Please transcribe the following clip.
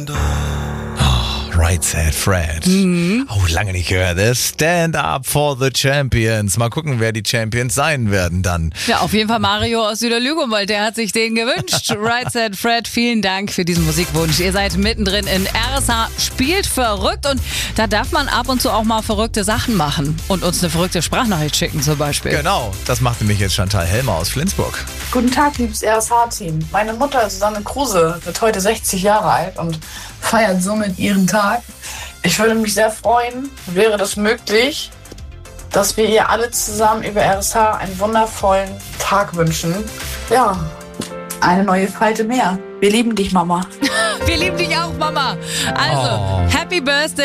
Right Said Fred. Oh, lange nicht gehört. Stand Up for the Champions. Mal gucken, wer die Champions sein werden dann. Ja, auf jeden Fall Mario aus Süderlügum, weil der hat sich den gewünscht. Right Said Fred, vielen Dank für diesen Musikwunsch. Ihr seid mittendrin in RSH spielt verrückt und da darf man ab und zu auch mal verrückte Sachen machen und uns eine verrückte Sprachnachricht schicken zum Beispiel. Genau, das macht nämlich jetzt Chantal Helmer aus Flensburg. Guten Tag, liebes RSH-Team. Meine Mutter, Susanne Kruse, wird heute 60 Jahre alt und feiert somit ihren Tag. Ich würde mich sehr freuen, wäre das möglich, dass wir ihr alle zusammen über RSH einen wundervollen Tag wünschen. Ja, eine neue Falte mehr. Wir lieben dich, Mama. Wir lieben dich auch, Mama. Also, Happy Birthday.